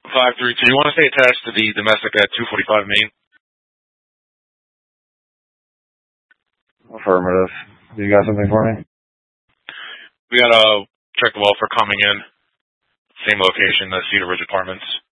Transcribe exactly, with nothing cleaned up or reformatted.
five three two. You want to stay attached to the domestic at two forty-five Main? Affirmative. You got something for me? We got a check the welfare coming in. Same location, the Cedar Ridge Apartments.